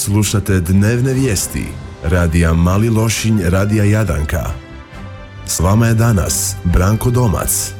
Slušate dnevne vijesti radija Mali Lošinj, radija Jadranka. S vama je danas Branko Domac.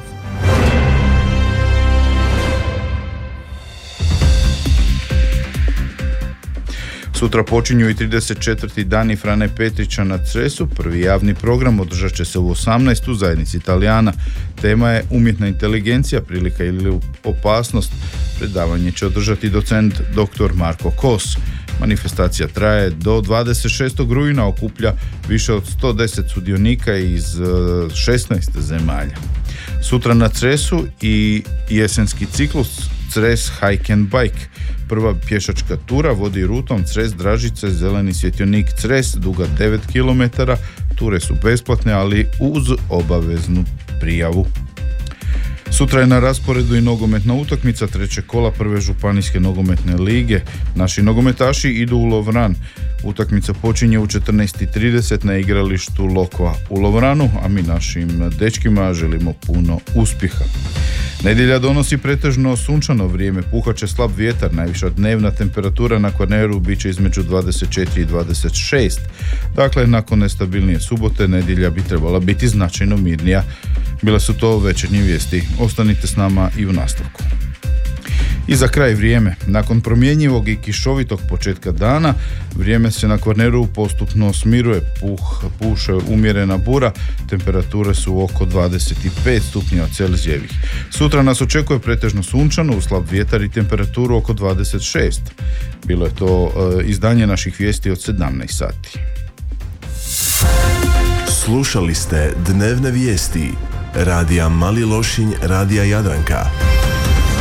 Sutra počinju i 34. dani Frane Petrića na Cresu. Prvi javni program održat će se u 18. u zajednici Italijana. Tema je umjetna inteligencija, prilika ili opasnost. Predavanje će održati docent dr. Marko Kos. Manifestacija traje do 26. rujna, okuplja više od 110 sudionika iz 16 zemalja. Sutra na Cresu i jesenski ciklus Cres Hike and Bike. Prva pješačka tura vodi rutom Cres-Dražice, zeleni svjetionik Cres, duga 9 km. Ture su besplatne, ali uz obaveznu prijavu. Sutra je na rasporedu i nogometna utakmica trećeg kola prve županijske nogometne lige. Naši nogometaši idu u Lovran. Utakmica počinje u 14:30 na igralištu Lokva u Lovranu, a mi našim dečkima želimo puno uspjeha. Nedjelja donosi pretežno sunčano vrijeme, puhat će slab vjetar, najviša dnevna temperatura na Kvarneru bit će između 24 i 26. Dakle, nakon nestabilnije subote, nedjelja bi trebala biti značajno mirnija. Bile su to večernje vijesti. Ostanite s nama i u nastavku. I za kraj vrijeme. Nakon promjenjivog i kišovitog početka dana, vrijeme se na Kvarneru postupno smiruje, puše umjerena bura, temperature su oko 25 stupnjeva Celzijevih. Sutra nas očekuje pretežno sunčano, uz slab vjetar i temperaturu oko 26. Bilo je to izdanje naših vijesti od 17 sati. Slušali ste dnevne vijesti radija Mali Lošinj, radija Jadranka.